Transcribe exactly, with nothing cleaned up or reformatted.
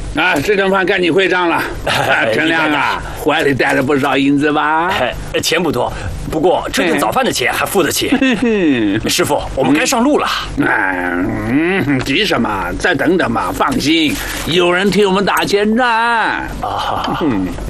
啊，这顿饭该你会账了。陈亮啊，怀里带着不少银子吧？ 钱不多，不过这顿早饭的钱还付得起。师傅，我们该上路了。 嗯，急什么？再等等吧，放心，有人替我们打前站。 啊，嗯。